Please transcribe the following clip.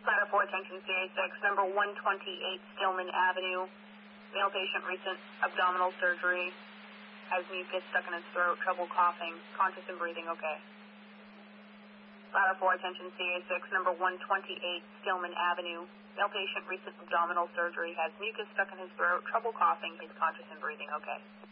Ladder 4, attention CA6, number 128 Stillman Avenue. Male patient, recent abdominal surgery. Has mucus stuck in his throat, trouble coughing, conscious and breathing okay. Ladder 4, attention CA6, number 128 Stillman Avenue. Male patient, recent abdominal surgery. Has mucus stuck in his throat, trouble coughing, he's conscious and breathing okay.